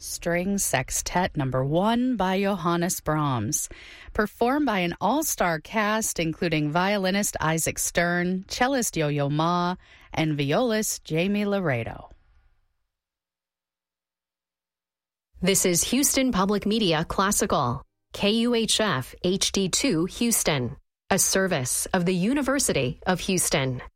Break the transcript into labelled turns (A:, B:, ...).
A: String Sextet No. 1 by Johannes Brahms, performed by an all-star cast including violinist Isaac Stern, cellist Yo-Yo Ma, and violist Jamie Laredo.
B: This is Houston Public Media Classical, KUHF HD2 Houston, a service of the University of Houston.